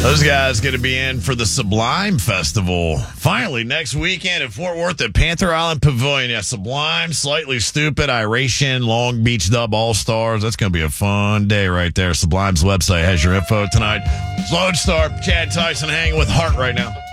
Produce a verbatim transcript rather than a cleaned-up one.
Those guys going to be in for the Sublime Festival. Finally, next weekend at Fort Worth at Panther Island Pavilion. Yeah, Sublime, Slightly Stupid, Iration, Long Beach Dub All-Stars. That's going to be a fun day right there. Sublime's website has your info tonight. Lodestar, Chad Tyson hanging with Hart right now.